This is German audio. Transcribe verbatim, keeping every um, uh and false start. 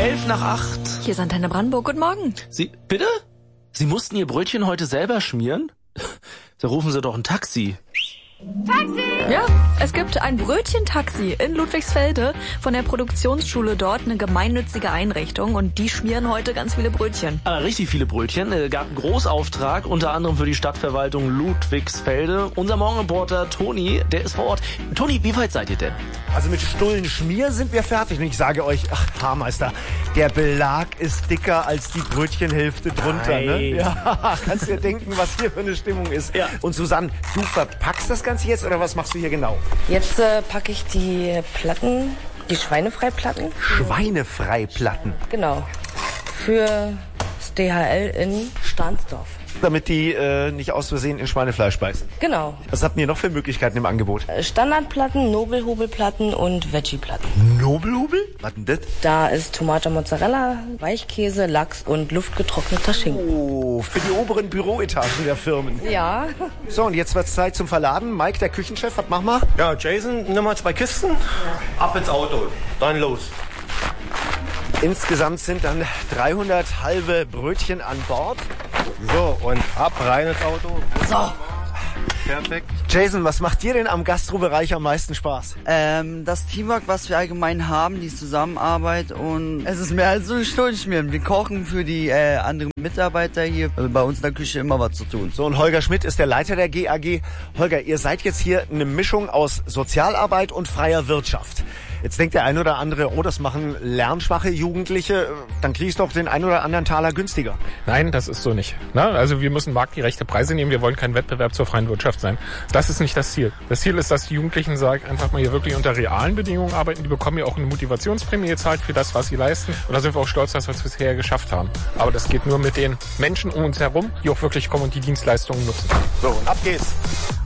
Elf nach acht. Hier ist Antenne Brandenburg. Guten Morgen. Sie, bitte? Sie mussten Ihr Brötchen heute selber schmieren? Da rufen Sie doch ein Taxi. Taxi! Ja, es gibt ein Brötchentaxi in Ludwigsfelde von der Produktionsschule dort, eine gemeinnützige Einrichtung, und die schmieren heute ganz viele Brötchen. Aber richtig viele Brötchen. Es gab einen Großauftrag, unter anderem für die Stadtverwaltung Ludwigsfelde. Unser Morgenreporter Toni, der ist vor Ort. Toni, wie weit seid ihr denn? Also mit Stullenschmier sind wir fertig. Und ich sage euch, ach, Haarmeister, der Belag ist dicker als die Brötchenhälfte drunter. Ne? Ja, kannst dir denken, was hier für eine Stimmung ist. Ja. Und Susanne, du verpackst das Ganze jetzt oder was machst du hier genau? Jetzt äh, packe ich die Platten, die Schweinefreiplatten. Schweinefreiplatten? Genau. Für das D H L in Stahnsdorf. Damit die äh, nicht aus Versehen in Schweinefleisch beißen. Genau. Was habt ihr noch für Möglichkeiten im Angebot? Standardplatten, Nobelhobelplatten und Veggie-Platten. Nobelhobel? Was denn das? Da ist Tomate, Mozzarella, Weichkäse, Lachs und luftgetrockneter Schinken. Oh, für die oberen Büroetagen der Firmen. Ja. So, und jetzt wird's Zeit zum Verladen. Mike, der Küchenchef, was machen wir? Ja, Jason, nimm mal zwei Kisten. Ja. Ab ins Auto. Dann los. Insgesamt sind dann dreihundert halbe Brötchen an Bord. So, und ab rein ins Auto. So. Perfekt. Jason, was macht dir denn am Gastrobereich am meisten Spaß? Ähm, das Teamwork, was wir allgemein haben, die Zusammenarbeit, und es ist mehr als so ein Stundenschmieren. Wir kochen für die äh, anderen Mitarbeiter hier. Also bei uns in der Küche immer was zu tun. So, und Holger Schmidt ist der Leiter der G A G. Holger, ihr seid jetzt hier eine Mischung aus Sozialarbeit und freier Wirtschaft. Jetzt denkt der ein oder andere, oh, das machen lernschwache Jugendliche, dann kriegst du doch den ein oder anderen Taler günstiger. Nein, das ist so nicht. Na, also wir müssen marktgerechte Preise nehmen, wir wollen kein Wettbewerb zur freien Wirtschaft sein. Das ist nicht das Ziel. Das Ziel ist, dass die Jugendlichen sagen, einfach mal hier wirklich unter realen Bedingungen arbeiten. Die bekommen ja auch eine Motivationsprämie gezahlt für das, was sie leisten. Und da sind wir auch stolz, dass wir es bisher geschafft haben. Aber das geht nur mit den Menschen um uns herum, die auch wirklich kommen und die Dienstleistungen nutzen. So, und ab geht's.